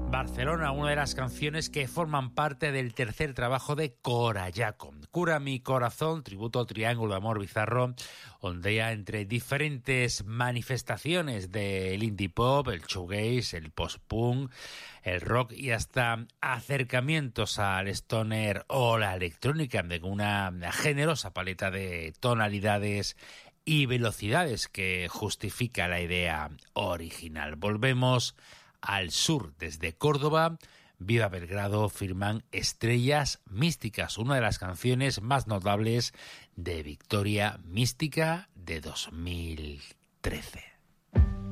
Barcelona, una de las canciones que forman parte del tercer trabajo de Corayaco. Cura mi corazón, tributo al triángulo de amor bizarro, ondea entre diferentes manifestaciones del indie pop, el shoegaze, el post-punk, el rock y hasta acercamientos al stoner o la electrónica, de una generosa paleta de tonalidades y velocidades que justifica la idea original. Volvemos al sur, desde Córdoba, Viva Belgrado, firman Estrellas Místicas, una de las canciones más notables de Victoria Mística de 2013.